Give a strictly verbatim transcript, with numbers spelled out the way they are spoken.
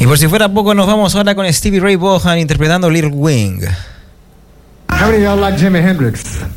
Y por si fuera poco, nos vamos ahora con Stevie Ray Vaughan interpretando Little Wing. How many of y'all like Jimi Hendrix?